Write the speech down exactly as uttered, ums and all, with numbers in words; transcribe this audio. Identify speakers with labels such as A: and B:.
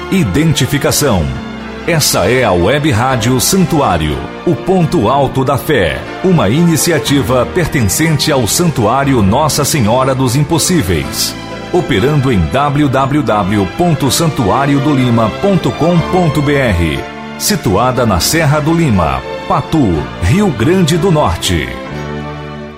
A: Identificação. Essa é a Web Rádio Santuário, o ponto alto da fé, uma iniciativa pertencente ao Santuário Nossa Senhora dos Impossíveis, operando em w w w ponto santuário do lima ponto com ponto b r, situada na Serra do Lima, Patu, Rio Grande do Norte.